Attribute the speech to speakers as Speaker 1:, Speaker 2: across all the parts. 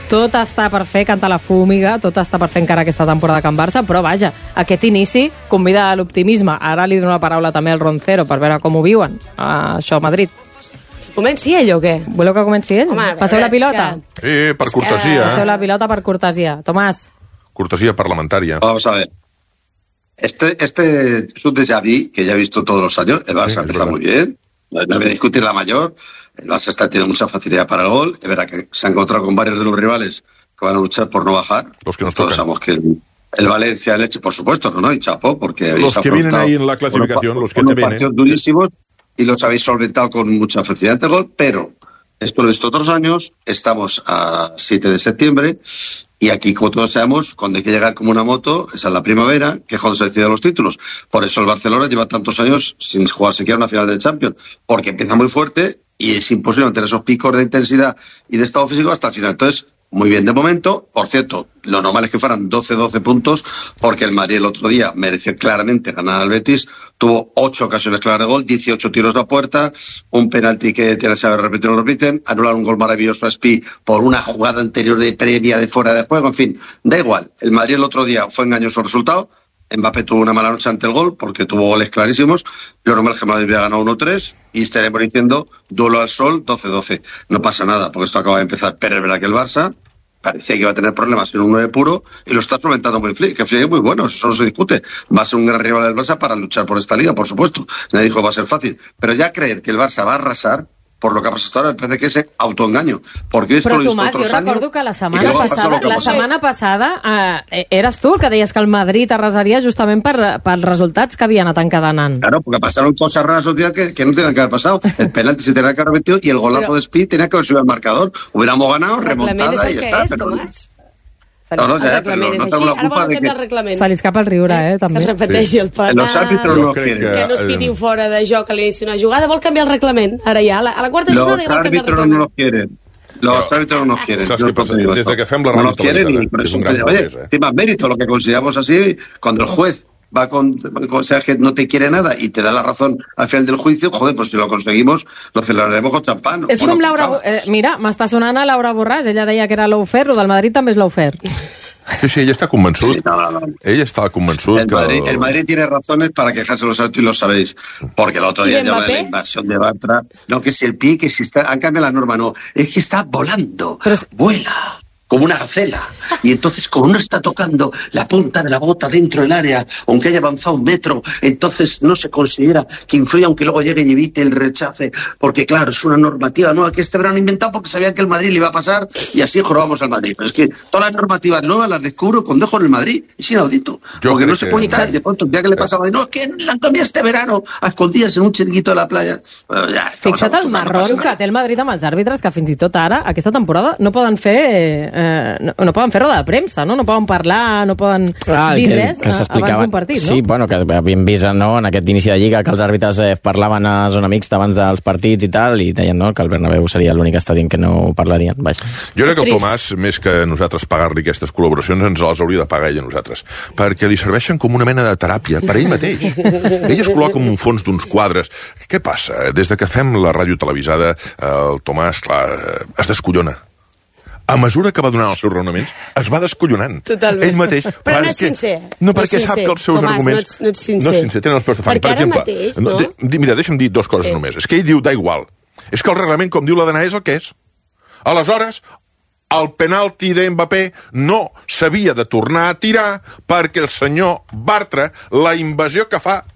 Speaker 1: tot està per fer, canta la fúmiga, tot està per fer encara aquesta temporada a Can Barça, però vaja, aquest inici convida a l'optimisme. Ara li dono la paraula també al Roncero per veure com ho viuen, això a Madrid.
Speaker 2: Comenci ell o què?
Speaker 1: Voleu que comenci ell?
Speaker 2: Home,
Speaker 1: Passeu la pilota?
Speaker 3: Sí, per cortesia.
Speaker 1: Passeu la pilota per cortesia. Tomàs.
Speaker 3: Cortesia parlamentaria.
Speaker 4: Vamos a ver. Este es un déjà vu que ya he visto todos los años. El Barça empieza muy bien. No voy a discutir la mayor. El Barça está teniendo mucha facilidad para el gol. Es verdad que se ha encontrado con varios de los rivales que van a luchar por no bajar.
Speaker 3: Los que nos
Speaker 4: todos
Speaker 3: tocan.
Speaker 4: sabemos que el Valencia, el Elche, por supuesto, ¿no? Y chapó, porque habéis
Speaker 3: Los que vienen ahí en la clasificación, los que te ven,
Speaker 4: partidos durísimos y los habéis solventado con mucha facilidad el gol, pero esto lo he visto otros años. Estamos a 7 de septiembre y aquí, como todos sabemos, cuando hay que llegar como una moto, esa es la primavera, que es cuando se deciden los títulos. Por eso el Barcelona lleva tantos años sin jugar siquiera una final del Champions, porque empieza muy fuerte y es imposible mantener esos picos de intensidad y de estado físico hasta el final. Entonces, muy bien de momento. Por cierto, lo normal es que fueran 12 puntos, porque el Madrid el otro día mereció claramente ganar al Betis. Tuvo 8 ocasiones claras de gol, 18 tiros a puerta, un penalti que tiene que saber repetir, lo repiten, anular un gol maravilloso a Spi por una jugada anterior de previa de fuera de juego. En fin, da igual. El Madrid el otro día fue engañoso el resultado. Mbappé tuvo una mala noche ante el gol porque tuvo goles clarísimos. Lo normal es que Madrid había ganado 1-3 y estaremos diciendo duelo al sol 12-12. No pasa nada porque esto acaba de empezar. Pero es verdad que el Barça parecía que iba a tener problemas en un 9 puro y lo está solventando muy Flick, que Flick es muy bueno, eso no se discute. Va a ser un gran rival del Barça para luchar por esta liga, por supuesto. Nadie dijo que va a ser fácil. Pero ya creer que el Barça va a arrasar, por lo que ha pasado hasta ahora, me parece que es autoengaño. Porque
Speaker 1: Però, Tomàs, jo recordo que la setmana passada eres tu el que deies que el Madrid arrasaria justament pels resultats que havien anat encadenant.
Speaker 4: Claro, porque pasaron cosas raras otro día que no tenían que haber pasado. El penalti se tenía que haber metido y el golazo de Speed tenía que haber subido al marcador. Hubiéramos ganado, remontada y ya está.
Speaker 2: Tomàs?
Speaker 4: No, ya,
Speaker 2: el reglament és així. Ara volen canviar el reglament.
Speaker 1: Se li escapa el riure, també.
Speaker 2: Que es repeteixi el penal,
Speaker 4: Los árbitros no quieren.
Speaker 2: que no es pitin fora de joc a l'inici d'una jugada. Vol canviar el reglament. Ara ja, a la quarta jornada ja vol canviar el reglament.
Speaker 4: No los quieren. Los árbitros no nos quieren.
Speaker 3: ¿Sabes qué pasa? Desde que fem la
Speaker 4: no nos quieren y por eso, oye, tiene más mérito lo que consideramos así. Cuando el juez va con que no te quiere nada y te da la razón al final del juicio, joder, pues si lo conseguimos, lo celebraremos con champán.
Speaker 1: És com Laura... mira, m'està sonant a Laura Borràs. Ella deia que era l'ofer, el del Madrid també és l'ofer.
Speaker 3: Sí, ella está convençut.
Speaker 4: Sí, no.
Speaker 3: Ella está convençut.
Speaker 4: El Madrid tiene razones para quejarse los árbitros y lo sabéis. Porque el otro día ya de la invasión de Bartra. No, que si el pie, que si está... Han cambiado la norma, no. Es que está volando. Vuela. Como una gacela. Y entonces, como no está tocando la punta de la bota dentro del área, aunque haya avanzado 1 metro, entonces no se considera que influye, aunque luego llegue y evite el rechace, porque claro, es una normativa nueva que este verano han inventado porque sabían que el Madrid le iba a pasar y así jorobamos al Madrid. Pero es que todas las normativas nuevas las descubro con dejo en el Madrid. Es inaudito. Porque no se puede quitar y de pronto el día que le pasa a Madrid, no, es que la han cambiado este verano a escondidas en un chiringuito de la playa. Bueno, ja,
Speaker 1: fixa't el marrón que té el Madrid amb els àrbitres, que fins i tot ara, aquesta temporada, no poden fer no poden fer roda de premsa, no poden parlar, no poden dir res abans d'un partit, no?
Speaker 5: Sí, bueno, que havíem vist en aquest inici de Lliga que els àrbitres parlaven a zona mixta abans dels partits i tal, i deien que el Bernabéu seria l'únic estadi en què no parlarien.
Speaker 3: Jo crec que el Tomàs, més que nosaltres pagar-li aquestes col·laboracions, ens les hauria de pagar ell a nosaltres, perquè li serveixen com una mena de teràpia per ell mateix. Ell es col·loca en un fons d'uns quadres. Què passa? Des de que fem la ràdio televisada, el Tomàs, clar, es descollona. A mesura que va donant els seus raonaments, es va descollonant.
Speaker 2: Totalment.
Speaker 3: Ell mateix.
Speaker 2: Però no és sincer.
Speaker 3: No, perquè sap que els seus arguments...
Speaker 2: No ets sincer.
Speaker 3: No és sincer, tenen els peus de fang.
Speaker 2: Perquè ara mateix, no?
Speaker 3: Mira, deixa'm dir 2 coses només. És que ell diu, da igual. És que el reglament, com diu la DNA, és el que és. Aleshores, el penalti d'Mbappé no s'havia de tornar a tirar perquè el senyor Bartra, la invasió que fa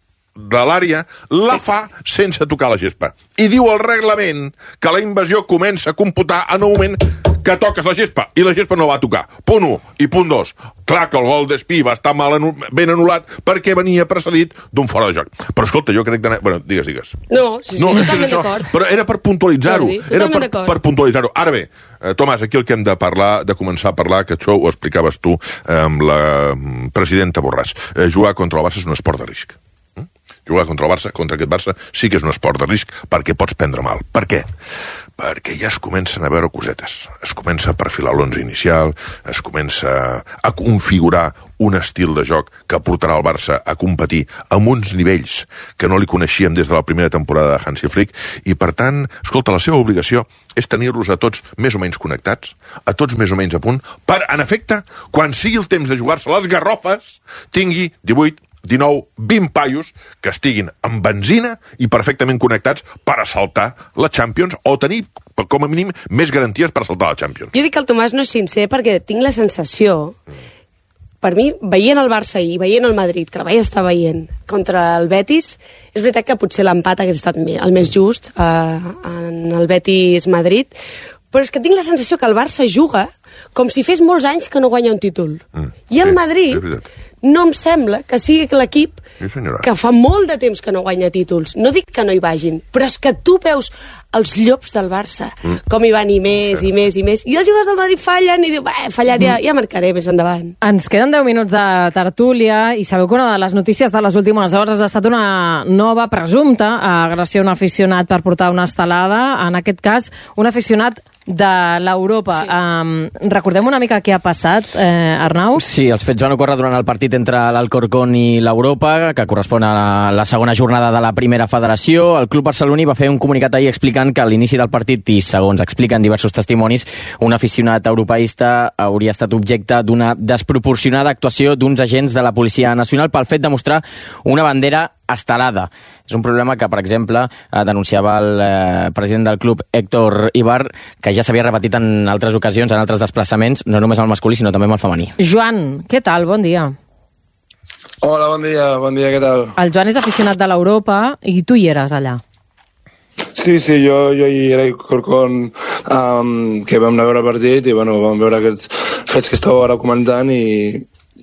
Speaker 3: de l'àrea, la fa sense tocar la gespa. I diu el reglament que la invasió comença a computar en un moment que toques la gespa, i la gespa no va tocar. Punt 1. I punt 2. Clar que el gol d'Espí va estar ben anul·lat perquè venia precedit d'un fora de joc. Però escolta, jo crec que... Bueno, digues.
Speaker 2: No, sí, totalment d'acord.
Speaker 3: Però era per puntualitzar-ho.
Speaker 2: Era
Speaker 3: per puntualitzar-ho. Ara bé, Tomàs, aquí el que hem de parlar, de començar a parlar, que això ho explicaves tu amb la presidenta Borràs. Jugar contra el Barça és un esport de risc. Jugar contra el Barça, contra aquest Barça, sí que és un esport de risc perquè pots prendre mal. Per què? perquè ja es comencen a veure cosetes. Es comença a perfilar l'11 inicial, es comença a configurar un estil de joc que portarà el Barça a competir amb uns nivells que no li coneixíem des de la primera temporada de Hansi Flick, i per tant, escolta, la seva obligació és tenir-los a tots més o menys connectats, a tots més o menys a punt, per, en efecte, quan sigui el temps de jugar-se les garrofes, tingui 18, 19, 20 paios que estiguin amb benzina i perfectament connectats per assaltar la Champions, o tenir, com a mínim, més garanties per assaltar la Champions.
Speaker 2: Jo dic que el Tomàs no és sincer perquè tinc la sensació, per mi, veient el Barça i veient el Madrid, que la vaig estar veient contra el Betis, és veritat que potser l'empat hagués estat el més just en el Betis-Madrid, però és que tinc la sensació que el Barça juga com si fes molts anys que no guanya un títol. I el Madrid no em sembla que sigui l'equip que fa molt de temps que no guanya títols. No dic que no hi vagin, però és que tu veus els llops del Barça, com hi van i més, i més, i més, i els jugadors del Madrid fallen i diu, fallat, ja marcaré més endavant.
Speaker 1: Ens queden 10 minuts de tertúlia i sabeu que una de les notícies de les últimes hores ha estat una nova presumpta agressió a un aficionat per portar una estelada, en aquest cas un aficionat de l'Europa. Sí. Recordem una mica què ha passat, Arnau?
Speaker 5: Sí, els fets van ocórrer durant el partit entre l'Alcorcón i l'Europa, que correspon a la segona jornada de la primera federació. El club barceloní va fer un comunicat ahir explicant que a l'inici del partit, i segons expliquen diversos testimonis, un aficionat europeista hauria estat objecte d'una desproporcionada actuació d'uns agents de la Policia Nacional pel fet de mostrar una bandera estelada. És un problema que, per exemple, denunciava el president del club, Héctor Ibar, que ja s'havia repetit en altres ocasions, en altres desplaçaments, no només al masculí, sinó també amb el femení.
Speaker 1: Joan, què tal? Bon dia.
Speaker 6: Hola, bon dia, què tal?
Speaker 1: El Joan és aficionat de l'Europa i tu hi eres allà.
Speaker 6: Sí, jo hi era a Corcón, que vam anar a veure el partit i bueno, vam veure aquests fets que estàveu ara comentant i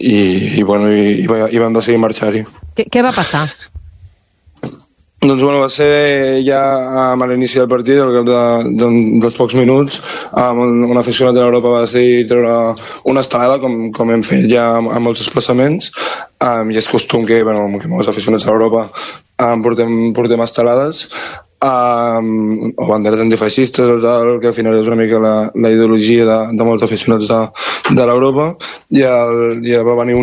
Speaker 6: vam decidir marxar-hi.
Speaker 1: Què va passar?
Speaker 6: Doncs bueno, va ser ja a l'inici del partit, al cap dels pocs minuts, un aficionat de l'Europa va decidir treure una estelada, com hem fet ja amb molts desplaçaments, i és costum que molts aficionats a l'Europa portem estelades, o banderes antifeixistes, o tal, que al final és una mica la ideologia de molts aficionats de l'Europa, i va venir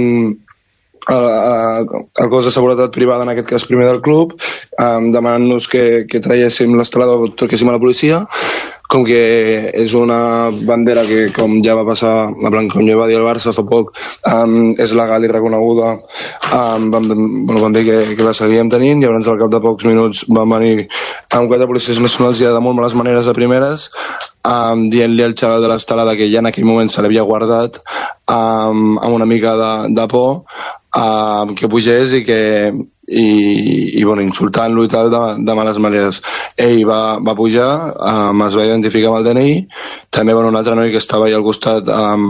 Speaker 6: el cos de seguretat privada, en aquest cas primer del club, demanant-nos que traiéssim l'estelada o truquéssim a la policia, com que és una bandera que, com ja va passar com ja va dir el Barça fa poc, és legal i reconeguda, vam dir que la seguíem tenint, i llavors al cap de pocs minuts van venir amb 4 policies nacionals ja de molt males maneres de primeres, dient-li al xaval de l'estelada que ja en aquell moment se l'havia guardat, amb una mica de por, que pugés i insultant-lo i tal de males maneres. Ell va pujar, es va identificar amb el DNI, també un altre noi que estava allà al costat,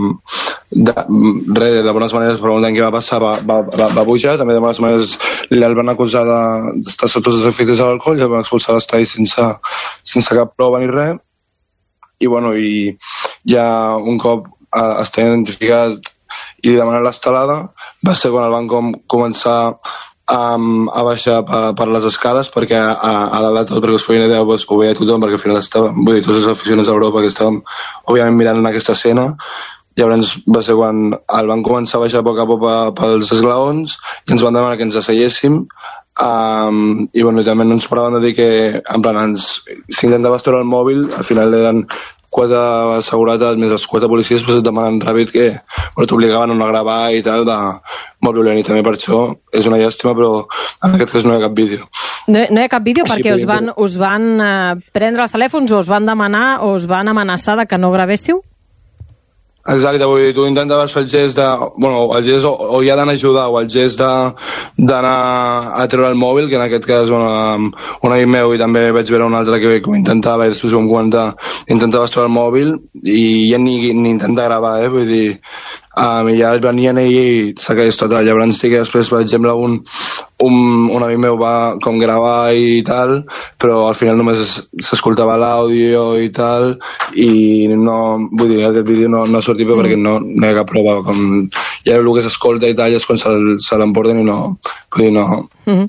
Speaker 6: de bones maneres preguntant què va passar, va pujar, també de bones maneres el van acusar d'estar sota els efectes de l'alcohol i el van expulsar a l'estadi sense cap prova ni res, i ja un cop està identificat i li demanen l'estelada, va ser quan el van començar a baixar per les escales, perquè a dalt de tot, perquè us feia una idea, ho veia tothom, perquè al final tots els aficionats d'Europa que estàvem òbviament mirant en aquesta escena. Llavors va ser quan el van començar a baixar a poc a poc pels esglaons i ens van demanar que ens asseguéssim, i també no ens paraven de dir que en plan s'intentava estourar el mòbil, al final eren 4 seguretat més els 4 policies, però et demanen ràpid que t'obligaven a no gravar i tal, molt violent, i també per això és una llàstima, però en aquest cas no hi ha cap vídeo.
Speaker 1: No hi ha cap vídeo perquè us van prendre els telèfons o us van demanar o us van amenaçar de que no gravéssiu?
Speaker 6: Exacte, vull dir, tu intentaves fer el gest el gest o ja d'anar a ajudar o el gest d'anar a treure el mòbil, que en aquest cas un amic meu i també vaig veure un altre que ho intentava, i després vam comentar, intentava treure el mòbil i ja ni intentar gravar, vull dir, i ja venien ell i s'acaís tot. Llavors sí que després, per exemple, un amic meu va com gravar i tal, però al final només s'escoltava l'àudio i tal, i no, vull dir, aquest vídeo no ha sortit bé perquè no hi ha cap prova, com ja el que s'escolta i tal, és quan se l'emporten i no, vull dir, no.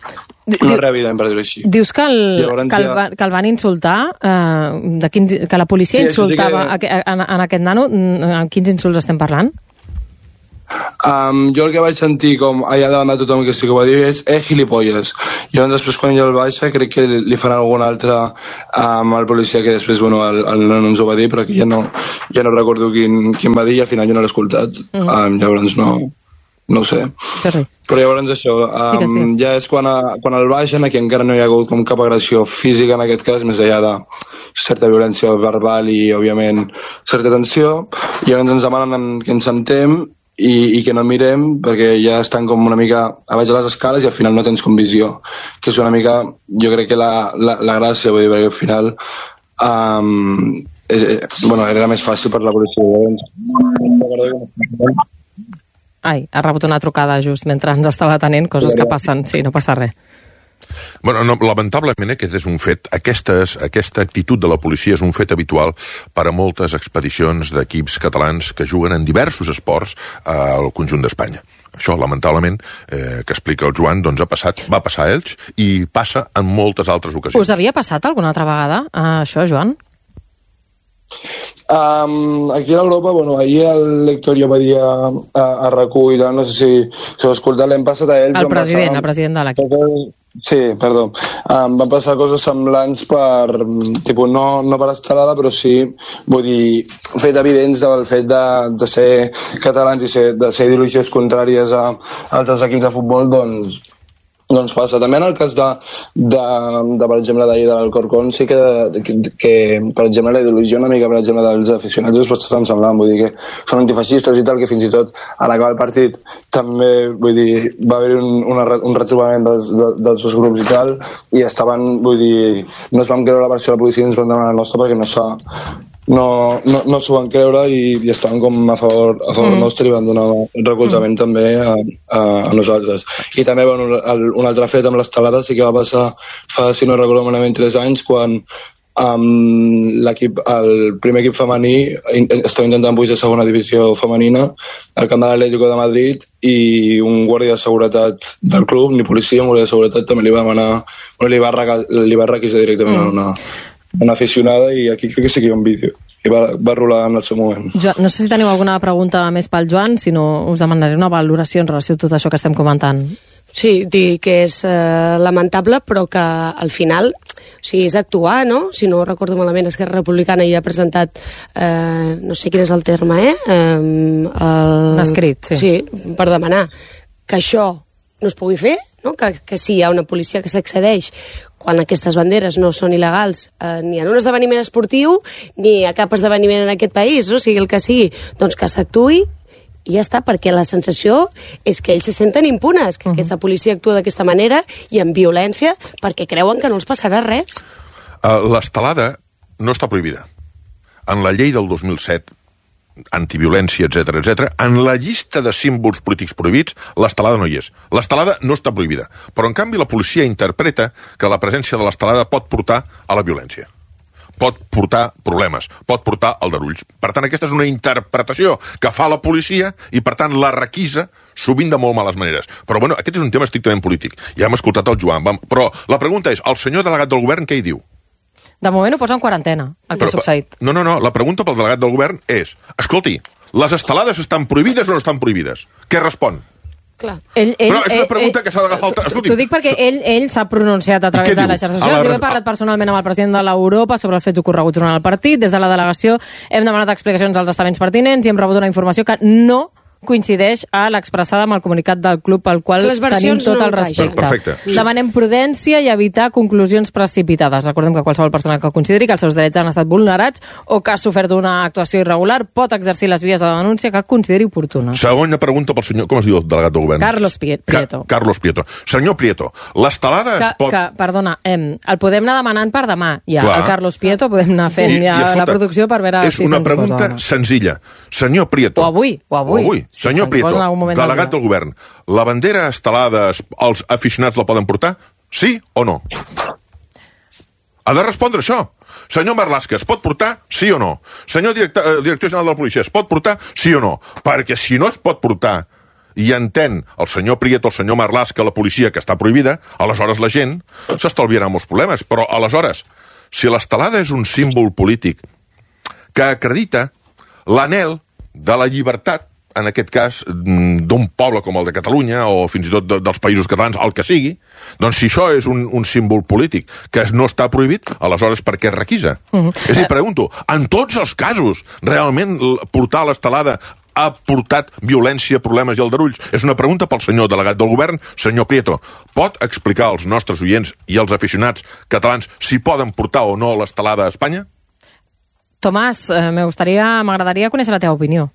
Speaker 6: No era evident, per dir-ho així.
Speaker 1: Dius que el van insultar, que la policia insultava en aquest nano. En quins insults estem parlant?
Speaker 6: Jo el que vaig sentir allà davant de tothom que sí que ho va dir és gilipolles. I llavors després quan ell el baixa crec que li farà algun altre amb el policia que després el nano ens ho va dir, però que ja no recordo quin va dir i al final jo no l'he escoltat. Llavors no ho sé. Però llavors això, ja és quan el baixen, aquí encara no hi ha hagut com cap agressió física en aquest cas, més enllà de certa violència verbal i òbviament certa tensió, i llavors ens demanen que ens sentem i que no mirem perquè ja estan com una mica a baix de les escales i al final no tens com visió, que és una mica, jo crec que la gràcia, vull dir, perquè al final era més fàcil per la policia.
Speaker 1: Ai, ha rebut una trucada just mentre ens estava atenent, coses que passen, sí, no passa res.
Speaker 3: Bueno, no, lamentablement aquest és un fet, aquesta actitud de la policia és un fet habitual per a moltes expedicions d'equips catalans que juguen en diversos esports al conjunt d'Espanya. Això, lamentablement, que explica el Joan, doncs va passar a Elx i passa en moltes altres ocasions.
Speaker 1: Us havia passat alguna altra vegada això, Joan?
Speaker 6: Aquí a l'Europa, ahir el lector jo va dir a RAC1 i no sé si ho he escoltat, l'hem passat a ells.
Speaker 1: El president de l'equip.
Speaker 6: Sí, perdó. Van passar coses semblants per, no per estelada, però sí, vull dir, fet evidents del fet de ser catalans i de ser ideologies contràries a altres equips de futbol, doncs passa. També en el cas de per exemple, d'ahir de l'Alcorcón, sí que, per exemple, la ideologia una mica, per exemple, dels aficionats és bastant semblant, vull dir que són antifeixistes i tal, que fins i tot a l'acabar el partit també, vull dir, va haver un retrobament dels dos grups i tal, i estaven, vull dir, no es van creure la versió de la policia i ens van demanar la nostra perquè no s'ho van creure i estaven com a favor nostre i van donar recolzament també a nosaltres. I també un altre fet amb l'estelada sí que va passar fa, si no recordo malament, 3 anys, quan el primer equip femení estava intentant pujar a segona divisió femenina al camp de l'Atlético de Madrid i un guàrdia de seguretat del club, ni policia, un guàrdia de seguretat també li va demanar, li va requisar directament a una aficionada i aquí crec que sí que hi ha un vídeo i va rolar en el seu moment.
Speaker 1: No sé si teniu alguna pregunta més pel Joan, si no us demanaré una valoració en relació a tot això que estem comentant.
Speaker 2: Sí, dir que és lamentable, però que al final, o sigui, és actuar, no? Si no recordo malament, Esquerra Republicana ja ha presentat, no sé quin és el terme,
Speaker 1: un escrit, sí.
Speaker 2: Sí, per demanar que això no es pugui fer, no? Que si hi ha una policia que s'accedeix quan aquestes banderes no són il·legals ni en un esdeveniment esportiu ni a cap esdeveniment en aquest país, o sigui, el que sigui, doncs que s'actuï i ja està, perquè la sensació és que ells se senten impunes, que aquesta policia actua d'aquesta manera i amb violència perquè creuen que no els passarà res.
Speaker 3: L'estelada no està prohibida. En la llei del 2007, antiviolència, etc., en la llista de símbols polítics prohibits, l'estelada no hi és. L'estelada no està prohibida. Però, en canvi, la policia interpreta que la presència de l'estelada pot portar a la violència. Pot portar problemes, pot portar aldarulls. Per tant, aquesta és una interpretació que fa la policia i, per tant, la requisa sovint de molt males maneres. Però, bueno, aquest és un tema estrictament polític. Ja hem escoltat el Joan. Però la pregunta és, el senyor delegat del govern què hi diu?
Speaker 1: De moment ho posa en quarantena, el que ha succeït.
Speaker 3: No, la pregunta pel delegat del govern és, escolti, les estelades estan prohibides o no estan prohibides? Què respon?
Speaker 2: Clar.
Speaker 3: Però és una pregunta que s'ha d'agafar...
Speaker 1: T'ho dic perquè ell s'ha pronunciat a través de les xarxes socials. Jo he parlat personalment amb el president de l'Europa sobre els fets ocorreguts durant el partit. Des de la delegació hem demanat explicacions als estaments pertinents i hem rebut una informació que no coincideix a l'expressada amb el comunicat del club pel qual tenim tot el respecte.
Speaker 3: Perfecte.
Speaker 1: Demanem prudència i evitar conclusions precipitades. Recordem que qualsevol persona que consideri que els seus drets han estat vulnerats o que ha sofert una actuació irregular pot exercir les vies de denúncia que consideri oportunes.
Speaker 3: Segona pregunta pel senyor... Com es diu el delegat del govern?
Speaker 1: Carlos Prieto.
Speaker 3: Carlos Prieto. Senyor Prieto, l'estelada es pot...
Speaker 1: Perdona, el podem anar demanant per demà. Ja, el Carlos Prieto podem anar fent la producció per veure si se'n posa.
Speaker 3: És una pregunta senzilla. Senyor Prieto...
Speaker 1: O avui.
Speaker 3: Senyor Prieto, delegat del govern, la bandera estelada els aficionats la poden portar? Sí o no? Ha de respondre això. Senyor Marlaska, es pot portar? Sí o no? Senyor director general de la policia, es pot portar? Sí o no? Perquè si no es pot portar i entén el senyor Prieto, el senyor Marlaska, que la policia que està prohibida, aleshores la gent s'estalviarà molts problemes. Però aleshores, si l'estelada és un símbol polític que acredita l'anhel de la llibertat, en aquest cas, d'un poble com el de Catalunya, o fins i tot dels països catalans, el que sigui, doncs si això és un símbol polític que no està prohibit, aleshores per què es requisa? És a dir, pregunto, en tots els casos, realment portar l'estelada ha portat violència, problemes i aldarulls? És una pregunta pel senyor delegat del govern. Senyor Prieto, pot explicar als nostres oients i als aficionats catalans si poden portar o no l'estelada a Espanya?
Speaker 1: Tomàs, m'agradaria conèixer la teva opinió.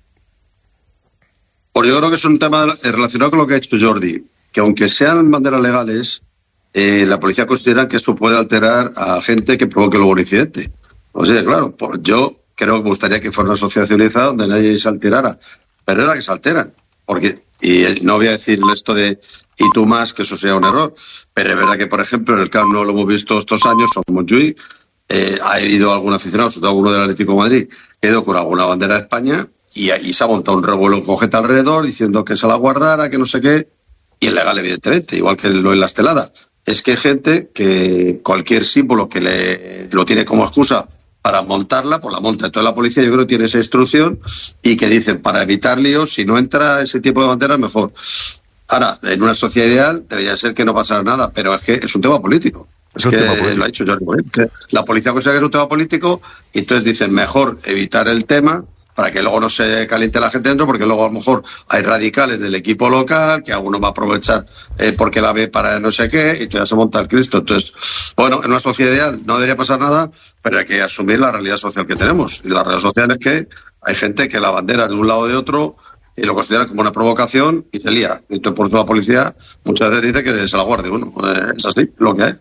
Speaker 4: Pues yo creo que es un tema relacionado con lo que ha hecho Jordi, que aunque sean banderas legales, la policía considera que esto puede alterar a gente que provoque luego un incidente. O sea, claro, pues yo creo que me gustaría que fuera una sociedad civilizada donde nadie se alterara, pero era que se alteran, porque, y no voy a decir esto de y tú más, que eso sea un error, pero es verdad que, por ejemplo, en el Camp Nou lo hemos visto estos años, en Montjuïc, ha ido algún aficionado, sobre todo alguno del Atlético de Madrid, que ha ido con alguna bandera de España, y se ha montado un revuelo con gente alrededor diciendo que se la guardara, que no sé qué, y es legal, evidentemente, igual que lo en la estelada. Es que hay gente que cualquier símbolo que lo tiene como excusa para montarla, pues la monta. Entonces la policía, yo creo, tiene esa instrucción y que dicen, para evitar líos, si no entra ese tipo de banderas, mejor. Ahora, en una sociedad ideal debería ser que no pasara nada, pero es que es un tema político. Es que lo ha dicho Jordi. La policía considera que es un tema político y entonces dicen, mejor evitar el tema para que luego no se caliente la gente dentro, porque luego a lo mejor hay radicales del equipo local, que alguno va a aprovechar porque la ve para no sé qué, y ya se monta el Cristo. Entonces, bueno, en una sociedad ideal no debería pasar nada, pero hay que asumir la realidad social que tenemos. Y la realidad social es que hay gente que la bandera de un lado o de otro y lo considera como una provocación y se lía. Y entonces por eso la policía muchas veces dice que se la guarde uno. Es así, lo que hay.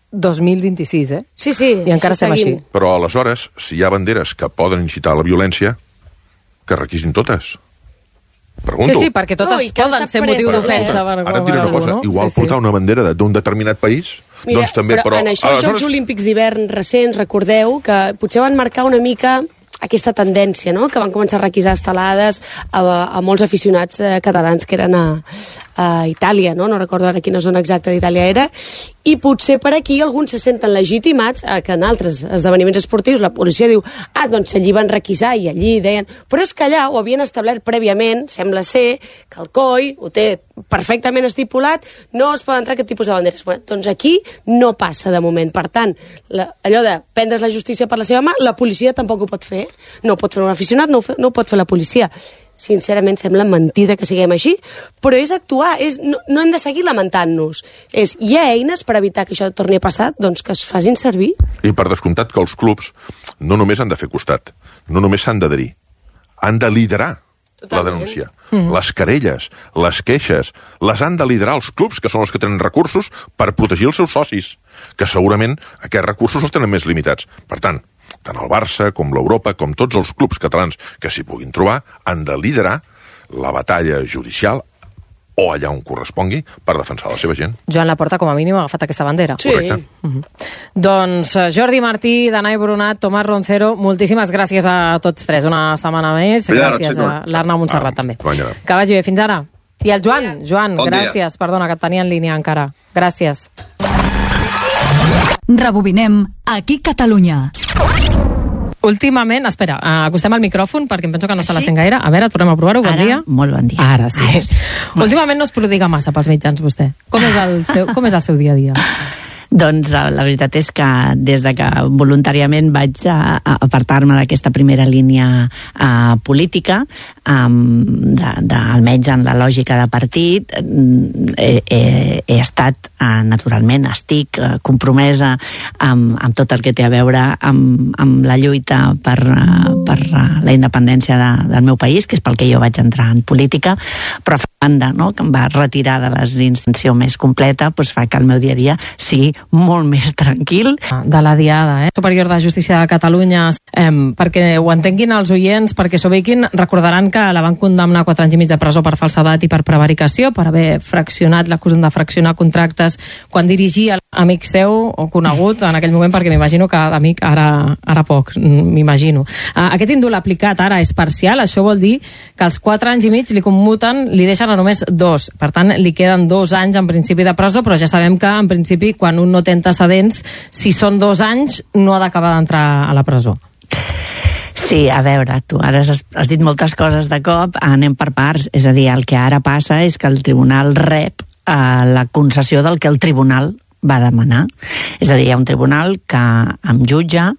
Speaker 1: 2026, eh?
Speaker 2: Sí, sí.
Speaker 1: I encara estem així.
Speaker 3: Però aleshores, si hi ha banderes que poden incitar a la violència, que requisin totes. Pregunto.
Speaker 1: Sí, perquè totes poden ser motiu d'ofensa.
Speaker 3: Ara et diré una cosa, igual portar una bandera d'un determinat país,
Speaker 2: mira,
Speaker 3: doncs també, però
Speaker 2: en això, els Jocs Olímpics d'hivern recents, recordeu que potser van marcar una mica aquesta tendència, no?, que van començar a requisar estelades a molts aficionats catalans que eren a Itàlia, no recordo ara quina zona exacta d'Itàlia era, i potser per aquí alguns se senten legitimats que en altres esdeveniments esportius la policia diu, doncs allí van requisar i allí deien, però és que allà ho havien establert prèviament, sembla ser que el COI ho té perfectament estipulat, no es poden entrar aquest tipus de banderes. Bueno, doncs aquí no passa de moment. Per tant, allò de prendre's la justícia per la seva mà, la policia tampoc ho pot fer. No ho pot fer un aficionat, no ho pot fer la policia. Sincerament sembla mentida que siguem així, però és actuar, no hem de seguir lamentant-nos. Hi ha eines per evitar que això torni a passar, doncs que es facin servir.
Speaker 3: I per descomptat que els clubs no només han de fer costat, no només s'han d'adherir, han de liderar la denúncia. Les querelles, les queixes, les han de liderar els clubs, que són els que tenen recursos per protegir els seus socis, que segurament aquests recursos els tenen més limitats. Per tant el Barça, com l'Europa, com tots els clubs catalans que s'hi puguin trobar, han de liderar la batalla judicial o allà on correspongui per defensar la seva gent.
Speaker 1: Joan Laporta, com a mínim, ha agafat aquesta bandera.
Speaker 2: Sí.
Speaker 3: Correcte.
Speaker 1: Doncs Jordi Martí, Danai Brunat, Tomàs Roncero, moltíssimes gràcies a tots tres. Una setmana més. Gràcies a l'Arnau Montserrat, també. Que vagi bé. Fins ara. I el Joan, bon gràcies. Dia. Perdona, que et tenia en línia encara. Gràcies.
Speaker 7: Rebobinem aquí Catalunya.
Speaker 1: Últimament, espera, acostem el micròfon perquè em penso que no se la sent gaire. A veure, tornem a provar-ho. Bon dia.
Speaker 8: Molt bon dia.
Speaker 1: Ara sí. Últimament no es prodiga massa pels mitjans, vostè. Com és el seu dia a dia?
Speaker 8: Doncs la veritat és que des de que voluntàriament vaig apartar-me d'aquesta primera línia política, almenys en la lògica de partit, he estat, naturalment, estic compromesa amb tot el que té a veure amb la lluita per la independència del meu país, que és pel que jo vaig entrar en política, però fa banda, no?, que em va retirar de les instàncies més completa, doncs fa que el meu dia a dia sigui molt més tranquil.
Speaker 1: De la Diada, Superior de Justícia de Catalunya, perquè ho entenguin els oients, perquè s'ho veikin, recordaran que la van condemnar a 4 anys i mig de presó per falsedat i per prevaricació, per haver fraccionat, l'acusen de fraccionar contractes quan dirigia amic seu o conegut en aquell moment, perquè m'imagino que d'amic ara poc, m'imagino. Aquest indult aplicat ara és parcial, això vol dir que els 4 anys i mig li commuten, li deixen a només 2. Per tant, li queden 2 anys en principi de presó, però ja sabem que en principi quan un no té antecedents, si són 2 anys, no ha d'acabar d'entrar a la presó.
Speaker 8: Sí, a veure, tu ara has dit moltes coses de cop, anem per parts. És a dir, el que ara passa és que el tribunal rep la concessió del que el tribunal va demanar. És a dir, hi ha un tribunal que em jutja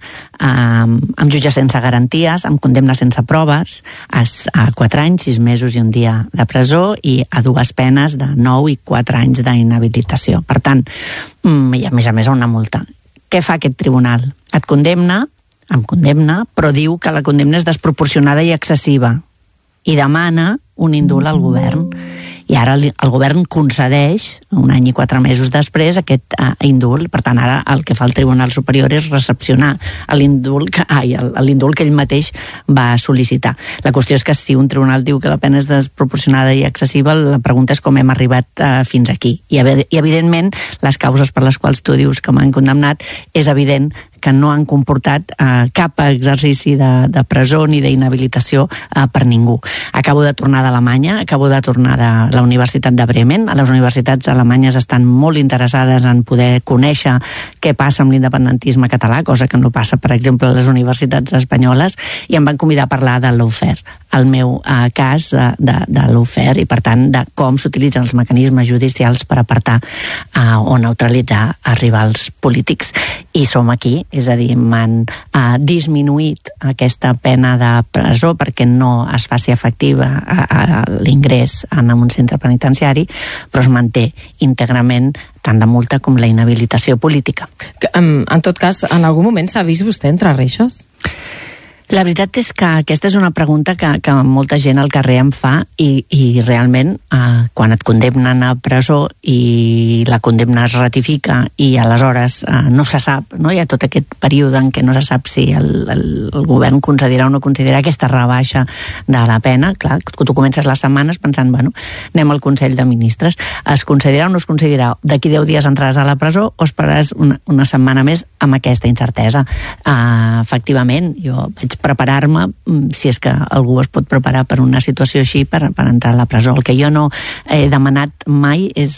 Speaker 8: sense garanties, em condemna sense proves a 4 anys, 6 mesos i un dia de presó i a 2 penes de 9 i 4 anys d'inhabilitació. Per tant, i a més una multa. Què fa aquest tribunal? Et condemna, em condemna, però diu que la condemna és desproporcionada i excessiva i demana un indult al govern. I ara el govern concedeix, 1 any i 4 mesos després, aquest indult. Per tant, ara el que fa el Tribunal Superior és recepcionar l'indult que ell mateix va sol·licitar. La qüestió és que si un tribunal diu que la pena és desproporcionada i excessiva, la pregunta és com hem arribat fins aquí. I evidentment, les causes per les quals tu dius que m'han condemnat, és evident que no han comportat cap exercici de presó ni d'inhabilitació per ningú. Acabo de tornar d'Alemanya, acabo de tornar de la Universitat de Bremen. A les universitats alemanyes estan molt interessades en poder conèixer què passa amb l'independentisme català, cosa que no passa, per exemple, a les universitats espanyoles, i em van convidar a parlar de lawfare, el meu cas de lawfare, i per tant de com s'utilitzen els mecanismes judicials per apartar o neutralitzar rivals polítics. I som aquí, és a dir, m'han disminuït aquesta pena de presó perquè no es faci efectiva l'ingrés en un centre penitenciari, però es manté íntegrament tant la multa com la inhabilitació política.
Speaker 1: En tot cas, en algun moment s'ha vist vostè entre reixes?
Speaker 8: La veritat és que aquesta és una pregunta que molta gent al carrer em fa i realment quan et condemnen a presó i la condemna es ratifica i aleshores no se sap, no? Hi ha tot aquest període en què no se sap si el govern concedirà o no concedirà aquesta rebaixa de la pena. Clar, tu comences les setmanes pensant, bueno, anem al Consell de Ministres, es concedirà o no es concedirà? D'aquí 10 dies entraràs a la presó o esperaràs una setmana més amb aquesta incertesa? Efectivament, jo vaig preparar-me, si és que algú es pot preparar per una situació així, per entrar a la presó. El que jo no he demanat mai és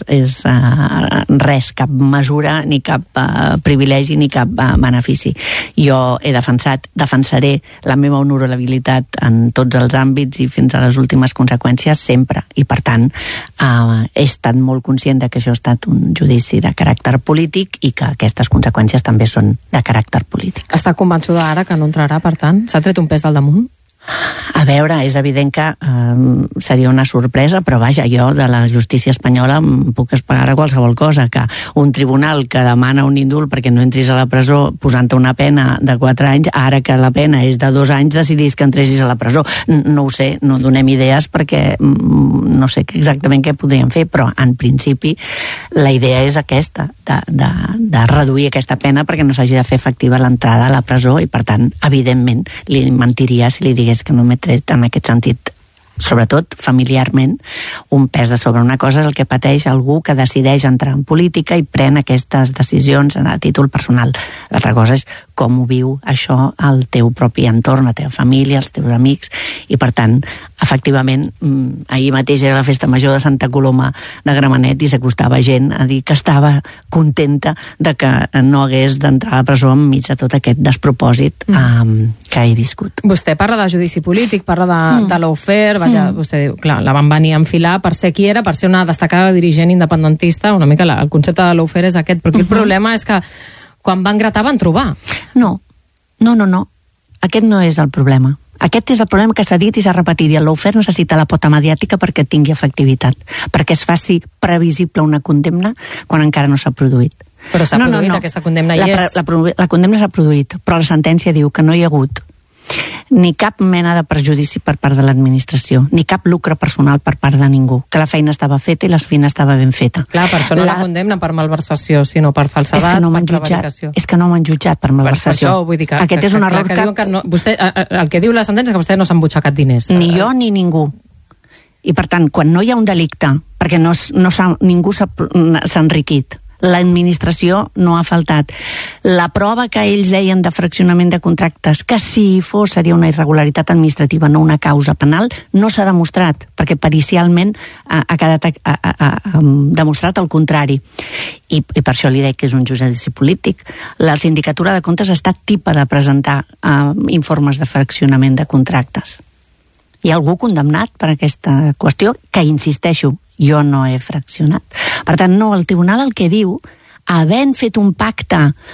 Speaker 8: res, cap mesura, ni cap privilegi, ni cap benefici. Jo defensaré la meva honorabilitat en tots els àmbits i fins a les últimes conseqüències sempre, i per tant he estat molt conscient de que això ha estat un judici de caràcter polític i que aquestes conseqüències també són de caràcter polític.
Speaker 1: Està convençuda ara que no entrarà, per tant? S'ha tret un pes del damunt?
Speaker 8: A veure, és evident que seria una sorpresa, però vaja, jo de la justícia espanyola em puc esperar a qualsevol cosa, que un tribunal que demana un indult perquè no entris a la presó posant-te una pena de 4 anys, ara que la pena és de 2 anys, decidís que entressis a la presó. No ho sé, no donem idees perquè no sé exactament què podríem fer, però en principi la idea és aquesta, de reduir aquesta pena perquè no s'hagi de fer efectiva l'entrada a la presó i per tant, evidentment, li mentiria si li digués que no m'he tret en aquest sentit, sobretot familiarment, un pes de sobre. Una cosa és el que pateix algú que decideix entrar en política i pren aquestes decisions a títol personal. L'altra cosa és com ho viu això al teu propi entorn, la teva família, els teus amics, i per tant, efectivament, ahir mateix era la festa major de Santa Coloma de Gramenet i s'acostava gent a dir que estava contenta de que no hagués d'entrar a la presó enmig de tot aquest despropòsit que he viscut.
Speaker 1: Vostè parla de judici polític, parla de lawfare, vaja, vostè diu, clar, la van venir a enfilar per ser qui era, per ser una destacada dirigent independentista, una mica el concepte de lawfare és aquest, però aquí el problema és que quan van gratar van trobar.
Speaker 8: No. Aquest no és el problema. Aquest és el problema que s'ha dit i s'ha repetit, i el lawfare necessita la pota mediàtica perquè tingui efectivitat, perquè es faci previsible una condemna quan encara no s'ha produït.
Speaker 1: Però s'ha produït aquesta condemna i és...
Speaker 8: La condemna s'ha produït, però la sentència diu que no hi ha hagut ni cap mena de perjudici per part de l'administració, ni cap lucre personal per part de ningú, que la feina estava feta i la feina estava ben feta.
Speaker 1: Clar, per això no la condemnen per malversació, sinó per falsedat, per prevaricació.
Speaker 8: És que no m'han jutjat per malversació.
Speaker 1: Per això, vull dir que...
Speaker 8: Aquest és un error
Speaker 1: que no, vostè, el que diu la sentència és que vostè no s'ha embutxacat diners.
Speaker 8: Ni jo ni ningú. I per tant, quan no hi ha un delicte, perquè ningú s'ha enriquit L'administració no ha faltat. La prova que ells deien de fraccionament de contractes, que si fos seria una irregularitat administrativa, no una causa penal, no s'ha demostrat, perquè pericialment ha quedat demostrat el contrari. I per això li dic que és un judici polític. La Sindicatura de Comptes està tipa de presentar informes de fraccionament de contractes. Hi ha algú condemnat per aquesta qüestió, que insisteixo, jo no he fraccionat. Per tant, no, el tribunal el que diu, havent fet un pacte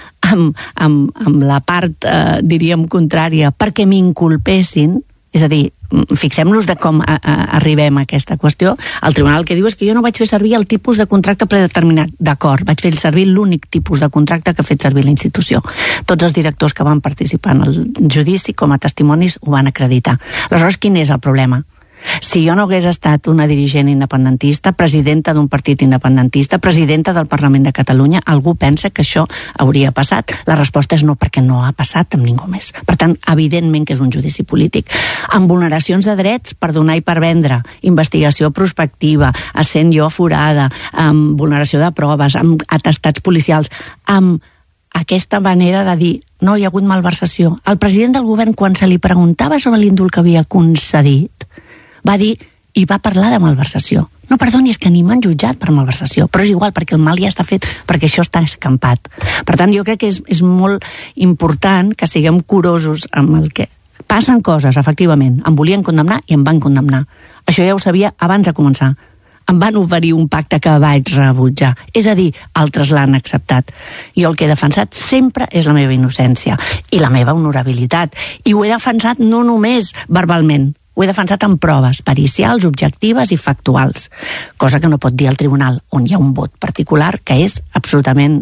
Speaker 8: amb la part, diríem, contrària, perquè m'inculpessin, és a dir, fixem-nos de com arribem a aquesta qüestió, el tribunal el que diu és que jo no vaig fer servir el tipus de contracte predeterminat. D'acord, vaig fer servir l'únic tipus de contracte que ha fet servir la institució. Tots els directors que van participar en el judici com a testimonis ho van acreditar. Aleshores, quin és el problema? Si jo no hagués estat una dirigent independentista, presidenta d'un partit independentista, presidenta del Parlament de Catalunya, algú pensa que això hauria passat? La resposta és no, perquè no ha passat amb ningú més. Per tant, evidentment que és un judici polític. Amb vulneracions de drets per donar i per vendre, investigació prospectiva, essent jo aforada, amb vulneració de proves, amb atestats policials, amb aquesta manera de dir no hi ha hagut malversació. El president del govern, quan se li preguntava sobre l'indult que havia concedit, va dir i va parlar de malversació. No, perdoni, és que ni m'han jutjat per malversació, però és igual, perquè el mal ja està fet, perquè això està escampat. Per tant, jo crec que és molt important que siguem curosos amb el que passen coses, efectivament. Em volien condemnar i em van condemnar. Això ja ho sabia abans de començar. Em van oferir un pacte que vaig rebutjar. És a dir, altres l'han acceptat. Jo el que he defensat sempre és la meva innocència i la meva honorabilitat. I ho he defensat no només verbalment, ho he defensat amb proves pericials, objectives i factuals, cosa que no pot dir el tribunal, on hi ha un vot particular que és absolutament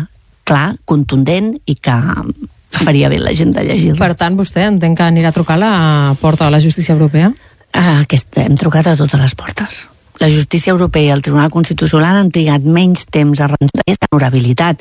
Speaker 8: clar, contundent i que faria bé la gent de llegir-lo.
Speaker 1: Per tant, vostè entén que anirà a trucar a la porta de la justícia europea?
Speaker 8: Hem trucat a totes les portes. La justícia europea i el Tribunal Constitucional han trigat menys temps a resoldre aquesta honorabilitat,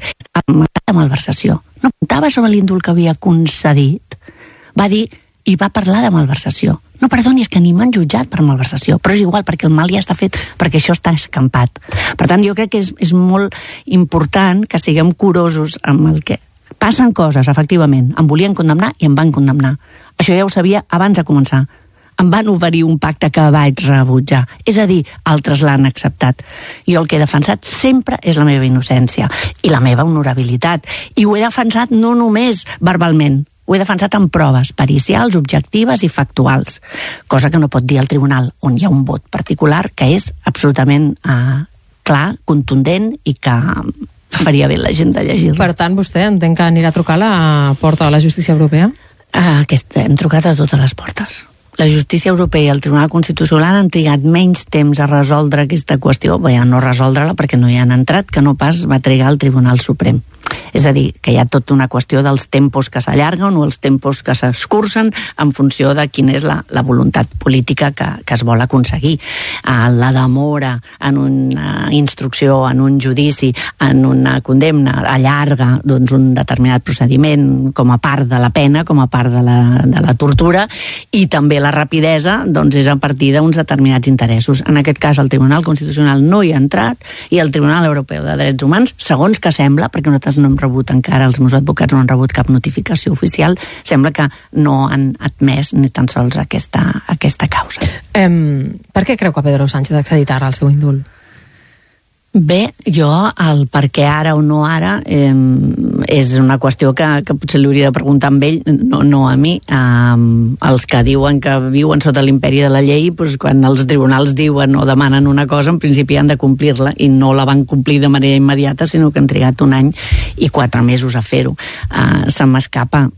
Speaker 8: a malversació. No apuntava sobre l'indult que havia concedit, va dir i va parlar de malversació. No, perdoni, és que ni m'han jutjat per malversació, però és igual, perquè el mal ja està fet, perquè això està escampat. Per tant, jo crec que és molt important que siguem curosos amb el que passen coses, efectivament. Em volien condemnar i em van condemnar. Això ja ho sabia abans de començar. Em van oferir un pacte que vaig rebutjar. És a dir, altres l'han acceptat. Jo el que he defensat sempre és la meva innocència i la meva honorabilitat. I ho he defensat no només verbalment, ho he defensat amb proves pericials, objectives i factuals, cosa que no pot dir el tribunal, on hi ha un vot particular que és absolutament clar, contundent i que faria bé la gent de llegir-lo.
Speaker 1: Per tant, vostè entén que anirà a trucar a la porta de la justícia europea?
Speaker 8: Hem trucat a totes les portes. La justícia europea i el Tribunal Constitucional han trigat menys temps a resoldre aquesta qüestió, bé, a no resoldre-la perquè no hi han entrat, que no pas va trigar el Tribunal Suprem. És a dir, que hi ha tota una qüestió dels tempos que s'allarguen o els tempos que s'escurcen en funció de quina és la voluntat política que es vol aconseguir. La demora en una instrucció, en un judici, en una condemna, allarga doncs, un determinat procediment com a part de la pena, com a part de la tortura, i també la rapidesa doncs, és a partir d'uns determinats interessos. En aquest cas, el Tribunal Constitucional no hi ha entrat i el Tribunal Europeu de Drets Humans, segons que sembla, perquè nosaltres no hem rebut encara, els meus advocats no han rebut cap notificació oficial, sembla que no han admès ni tan sols aquesta causa.
Speaker 1: Per què creu que Pedro Sánchez ha accedit ara al seu indult?
Speaker 8: Bé, jo el per què ara o no ara és una qüestió que potser li hauria de preguntar a ell, no a mi. Els que diuen que viuen sota l'imperi de la llei, doncs quan els tribunals diuen o demanen una cosa, en principi han de complir-la, i no la van complir de manera immediata, sinó que han trigat 1 any i 4 mesos a fer-ho. Se m'escapa.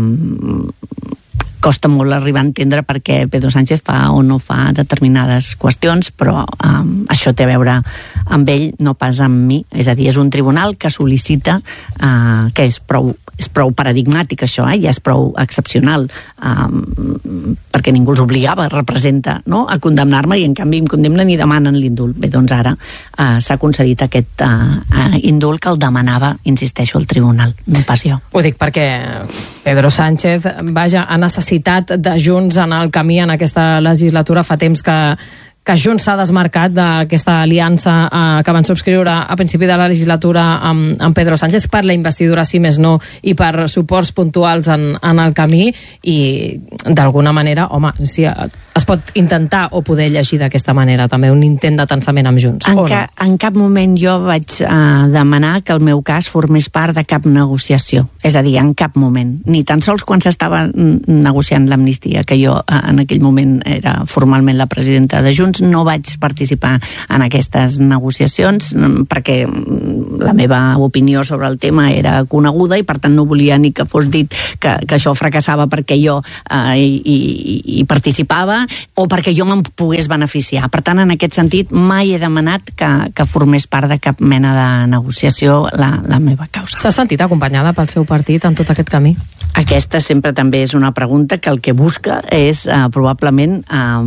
Speaker 8: Costa molt arribar a entendre per què Pedro Sánchez fa o no fa determinades qüestions, però això té a veure amb ell, no pas amb mi. És a dir, és un tribunal que sol·licita, que és prou paradigmàtic això, ja és prou excepcional, perquè ningú els obligava, representa, no?, a condemnar-me, i en canvi em condemnen i demanen l'indult. Bé, doncs ara s'ha concedit aquest indult que el demanava, insisteixo, el tribunal, no pas jo.
Speaker 1: Ho dic perquè Pedro Sánchez, vaja, ha necessitat de Junts en el camí en aquesta legislatura, fa temps que que Junts s'ha desmarcat d'aquesta aliança que van subscriure a principi de la legislatura amb Pedro Sánchez per la investidura, si més no, i per suports puntuals en el camí, i d'alguna manera, home, si es pot intentar o poder llegir d'aquesta manera també un intent de tensament amb Junts.
Speaker 8: En cap moment jo vaig demanar que el meu cas formés part de cap negociació, és a dir, en cap moment, ni tan sols quan s'estava negociant l'amnistia, que jo en aquell moment era formalment la presidenta de Junts, no vaig participar en aquestes negociacions perquè la meva opinió sobre el tema era coneguda i per tant no volia ni que fos dit que això fracassava perquè jo hi participava o perquè jo me'n pogués beneficiar. Per tant, en aquest sentit, mai he demanat que formés part de cap mena de negociació la meva causa.
Speaker 1: S'ha sentit acompanyada pel seu partit en tot aquest camí?
Speaker 8: Aquesta sempre també és una pregunta que el que busca és probablement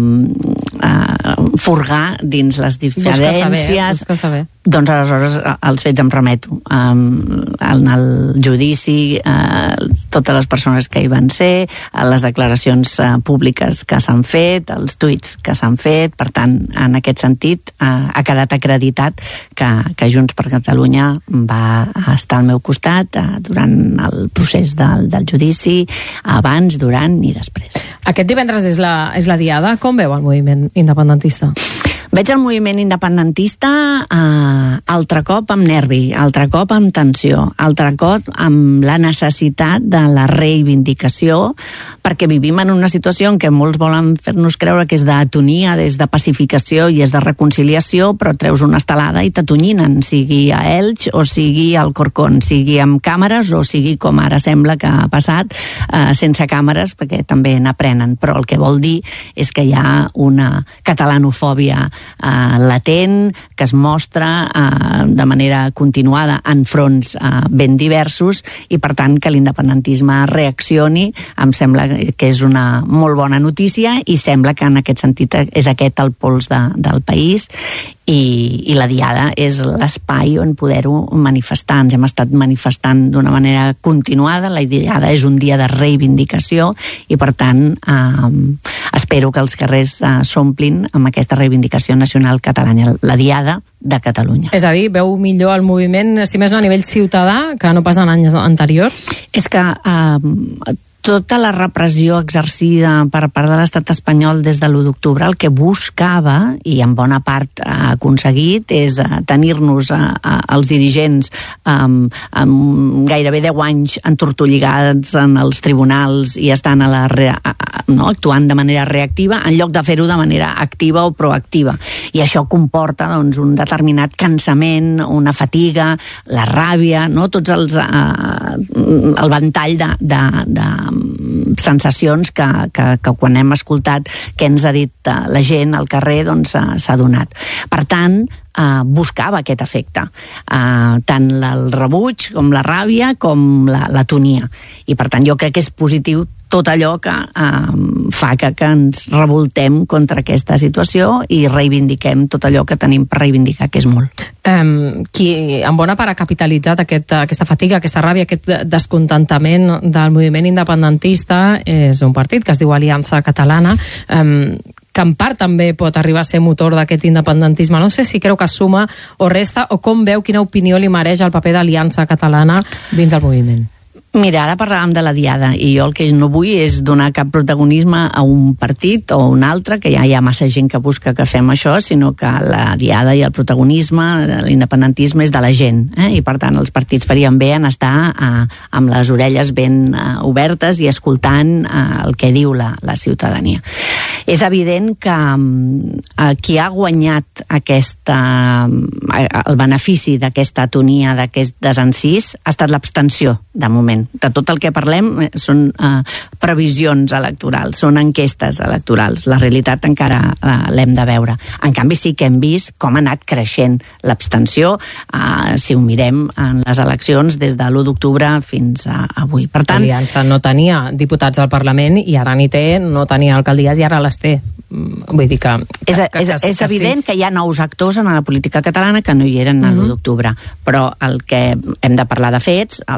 Speaker 8: furgar dins les diferències.
Speaker 1: Busca saber.
Speaker 8: Doncs aleshores als fets em remeto. En el judici, totes les persones que hi van ser, les declaracions públiques que s'han fet, els tuits que s'han fet, per tant, en aquest sentit, ha quedat acreditat que Junts per Catalunya va estar al meu costat durant el procés del judici, abans, durant i després.
Speaker 1: Aquest divendres és la diada. Com veu el moviment independentista?
Speaker 8: Veig el moviment independentista altre cop amb nervi, altre cop amb tensió, altre cop amb la necessitat de la reivindicació, perquè vivim en una situació en què molts volen fer-nos creure que és d'atonia, és de pacificació i és de reconciliació, però treus una estelada i t'atonyinen, sigui a Elx o sigui al Corcón, sigui amb càmeres o sigui com ara sembla que ha passat, sense càmeres, perquè també n'aprenen, però el que vol dir és que hi ha una catalanofòbia latent, que es mostra de manera continuada en fronts ben diversos i per tant que l'independentisme reaccioni em sembla que és una molt bona notícia i sembla que en aquest sentit és aquest el pols del país i la diada és l'espai on poder-ho manifestar. Ens hem estat manifestant d'una manera continuada, la diada és un dia de reivindicació i per tant espero que els carrers s'omplin amb aquesta reivindicació nacional catalana, la diada de Catalunya.
Speaker 1: És a dir, veu millor el moviment, si més no a nivell ciutadà, que no pas en anys anteriors?
Speaker 8: És que tota la repressió exercida per part de l'estat espanyol des de l'1 d'octubre el que buscava, i en bona part ha aconseguit, és tenir-nos els dirigents amb gairebé 10 anys entortolligats en els tribunals i estan actuant de manera reactiva en lloc de fer-ho de manera activa o proactiva. I això comporta doncs, un determinat cansament, una fatiga, la ràbia, no? Tots el ventall de sensacions que quan hem escoltat què ens ha dit la gent al carrer doncs s'ha donat. Per tant, buscava aquest efecte, tant el rebuig com la ràbia com l'atonia. I per tant jo crec que és positiu tot allò que fa que ens revoltem contra aquesta situació i reivindiquem tot allò que tenim per reivindicar, que és molt.
Speaker 1: Qui en bona part ha capitalitzat aquesta fatiga, aquesta ràbia, aquest descontentament del moviment independentista és un partit que es diu Aliança Catalana, que en part també pot arribar a ser motor d'aquest independentisme. No sé si creu que suma o resta, o com veu, quina opinió li mereix el paper d'Aliança Catalana dins del moviment.
Speaker 8: Mira, ara parlàvem de la diada i jo el que no vull és donar cap protagonisme a un partit o un altre, que ja hi ha massa gent que busca que fem això, sinó que la diada i el protagonisme, l'independentisme és de la gent, i per tant els partits farien bé en estar amb les orelles ben obertes i escoltant el que diu la ciutadania. És evident que qui ha guanyat el benefici d'aquesta atonia, d'aquest desencís, ha estat l'abstenció, de moment. De tot el que parlem són previsions electorals, són enquestes electorals. La realitat encara l'hem de veure. En canvi, sí que hem vist com ha anat creixent l'abstenció, si ho mirem en les eleccions des de l'1 d'octubre fins a avui. Per tant,
Speaker 1: l'Aliança no tenia diputats al Parlament i ara n'hi té, no tenia alcaldies i ara les té. Vull dir que
Speaker 8: és evident que hi ha nous actors en la política catalana que no hi eren l'1 d'octubre, però el que hem de parlar de fets, els fets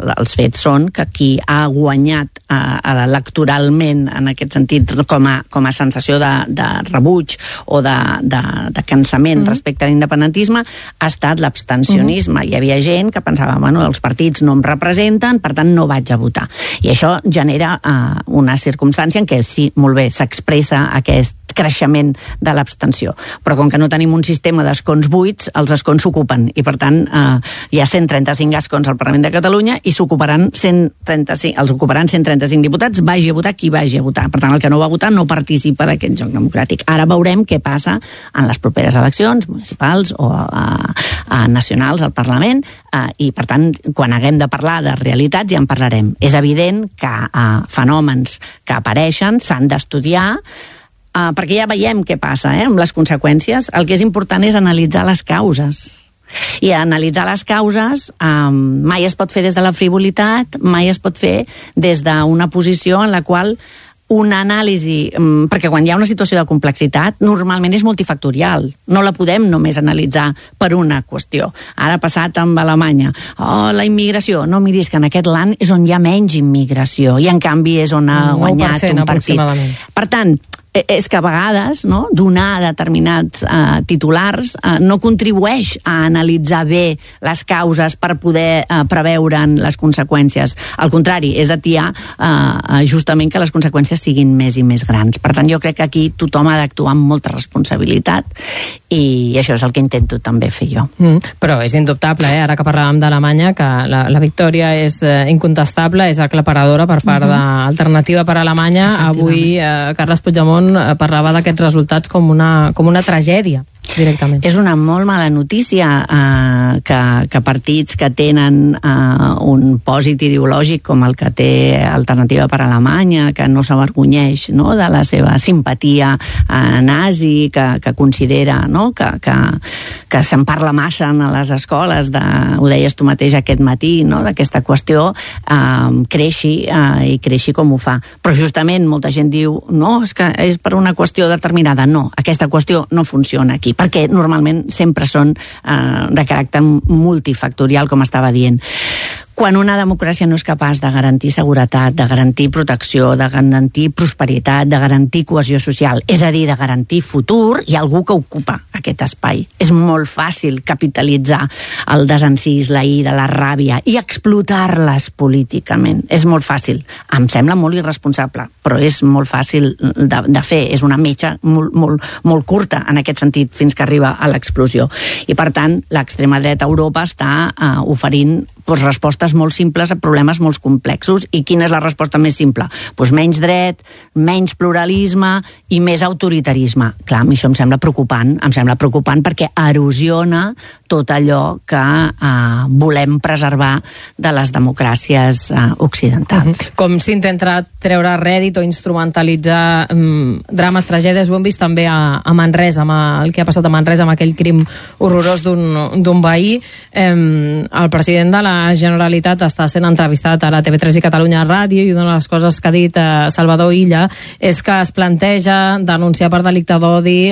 Speaker 8: fets són que qui ha guanyat electoralment, en aquest sentit, com a sensació de rebuig o de cansament respecte a l'independentisme, ha estat l'abstencionisme. Hi havia gent que pensava, bueno, els partits no em representen, per tant no vaig a votar. I això genera una circumstància en què sí, molt bé, s'expressa aquest creixement de l'abstenció. Però com que no tenim un sistema d'escons buits, els escons s'ocupen i per tant hi ha 135 escons al Parlament de Catalunya i s'ocuparan 135, els ocuparan 135 diputats, vagi a votar qui vagi a votar. Per tant, el que no va votar no participa d'aquest joc democràtic. Ara veurem què passa en les properes eleccions municipals o nacionals al Parlament i per tant, quan haguem de parlar de realitats ja en parlarem. És evident que fenòmens que apareixen s'han d'estudiar perquè ja veiem què passa amb les conseqüències. El que és important és analitzar les causes. I analitzar les causes mai es pot fer des de la frivolitat, mai es pot fer des d'una posició en la qual una anàlisi, perquè quan hi ha una situació de complexitat, normalment és multifactorial. No la podem només analitzar per una qüestió. Ara ha passat amb Alemanya. La immigració. No, miris que en aquest land és on hi ha menys immigració i en canvi és on ha guanyat un partit. Per tant, és que a vegades donar determinats titulars no contribueix a analitzar bé les causes per poder preveure'n les conseqüències. Al contrari, és atiar justament que les conseqüències siguin més i més grans. Per tant, jo crec que aquí tothom ha d'actuar amb molta responsabilitat i això és el que intento també fer jo.
Speaker 1: Però és indubtable, ara que parlàvem d'Alemanya, que la victòria és incontestable, és aclaparadora per part d'Alternativa per Alemanya. Avui Carles Puigdemont parlava d'aquests resultats com una tragèdia, directament.
Speaker 8: És una molt mala notícia que partits que tenen un pòsit ideològic com el que té Alternativa per Alemanya, que no s'avergonyeix de la seva simpatia nazi, que considera que se'n parla massa a les escoles, ho deies tu mateix aquest matí, d'aquesta qüestió, creixi com ho fa. Però justament molta gent diu no, és que és per una qüestió determinada. No, aquesta qüestió no funciona aquí, perquè normalment sempre són de caràcter multifactorial, com estava dient. Quan una democràcia no és capaç de garantir seguretat, de garantir protecció, de garantir prosperitat, de garantir cohesió social, és a dir, de garantir futur, hi ha algú que ocupa aquest espai. És molt fàcil capitalitzar el desencís, la ira, la ràbia i explotar-les políticament. És molt fàcil. Em sembla molt irresponsable, però és molt fàcil de fer. És una metxa molt curta en aquest sentit fins que arriba a l'explosió. I per tant, l'extrema dreta a Europa està oferint respostes molt simples a problemes molt complexos. I quina és la resposta més simple? Menys dret, menys pluralisme i més autoritarisme. Clar, a mi això em sembla preocupant perquè erosiona tot allò que volem preservar de les democràcies occidentals.
Speaker 1: Com s'intenta treure rèdit o instrumentalitzar drames, tragèdies, ho hem vist també a Manresa, amb el que ha passat a Manresa, amb aquell crim horrorós d'un veí. El president de la Generalitat està sent entrevistat a la TV3 i Catalunya Ràdio i una de les coses que ha dit Salvador Illa és que es planteja denunciar per delicte d'odi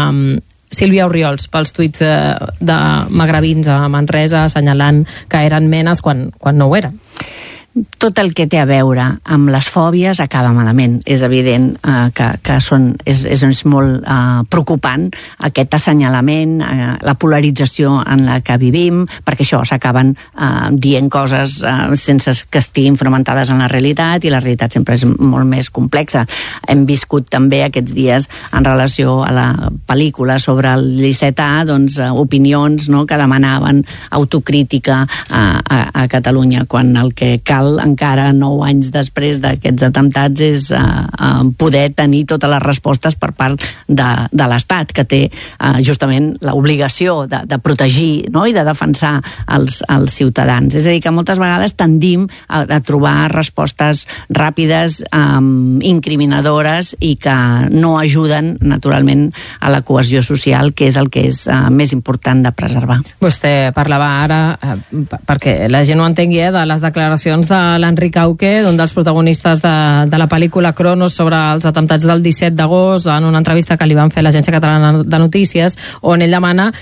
Speaker 1: Sílvia Orriols pels tuits de magrebins a Manresa assenyalant que eren menes quan no ho eren.
Speaker 8: Tot el que té a veure amb les fòbies acaba malament. És evident que és molt preocupant aquest assenyalament, la polarització en la que vivim, perquè això s'acaben dient coses sense que estiguin fonamentades en la realitat, i la realitat sempre és molt més complexa. Hem viscut també aquests dies en relació a la pel·lícula sobre el 17A, doncs opinions que demanaven autocrítica a Catalunya, quan el que cal encara 9 anys després d'aquests atemptats és poder tenir totes les respostes per part de l'Estat, que té justament l'obligació de protegir i de defensar els ciutadans. És a dir, que moltes vegades tendim a trobar respostes ràpides, incriminadores, i que no ajuden naturalment a la cohesió social, que és el que és més important de preservar.
Speaker 1: Vostè parlava ara, perquè la gent ho entengui, de les declaracions de l'Enric Auque, un dels protagonistes de la pel·lícula Cronos sobre els atemptats del 17 d'agost, en una entrevista que li van fer a l'Agència Catalana de Notícies, on ell demana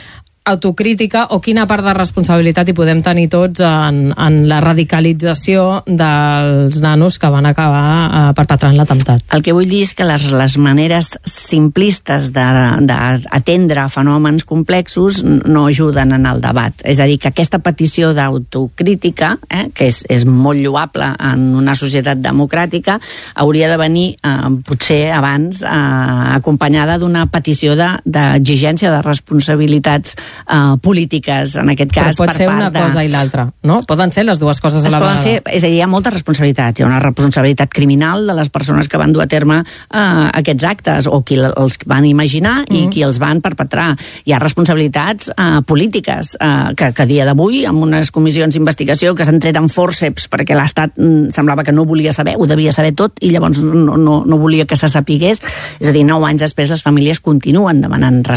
Speaker 1: autocrítica o quina part de responsabilitat hi podem tenir tots en la radicalització dels nanos que van acabar perpetrant l'atemptat?
Speaker 8: El que vull dir és que les maneres simplistes d'atendre fenòmens complexos no ajuden en el debat. És a dir, que aquesta petició d'autocrítica, que és molt lloable en una societat democràtica, hauria de venir potser abans acompanyada d'una petició d'exigència de responsabilitats polítiques, en aquest cas.
Speaker 1: Però pot ser una cosa i l'altra, no? Poden ser les dues coses a la vegada.
Speaker 8: És a dir, hi ha moltes responsabilitats. Hi ha una responsabilitat criminal de les persones que van dur a terme aquests actes, o qui els van imaginar i qui els van perpetrar. Hi ha responsabilitats polítiques, que a dia d'avui, amb unes comissions d'investigació que s'han tret amb fòrceps perquè l'Estat semblava que no volia saber, ho devia saber tot, i llavors no volia que se sapigués. És a dir, 9 anys després les famílies continuen demanant